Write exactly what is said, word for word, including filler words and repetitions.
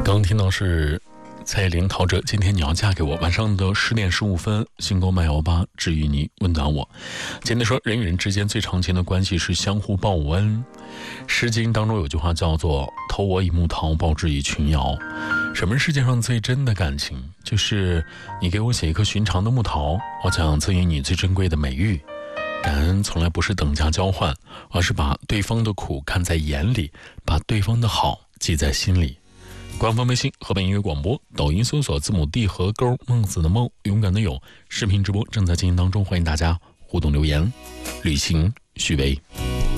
刚听到是蔡琳陶喆，今天你要嫁给我。晚上的十点十五分，星光慢摇吧，治愈你，温暖我。今天说，人与人之间最长情的关系是相互报恩。诗经当中有句话叫做投我以木桃，报之以群瑶。什么是世界上最真的感情？就是你给我写一颗寻常的木桃，我将赠予你最珍贵的美玉。感恩从来不是等价交换，而是把对方的苦看在眼里，把对方的好记在心里。官方微信河北音乐广播，抖音搜索字母 D 和勾，孟子的孟，勇敢的勇。视频直播正在进行当中，欢迎大家互动留言。旅行许巍。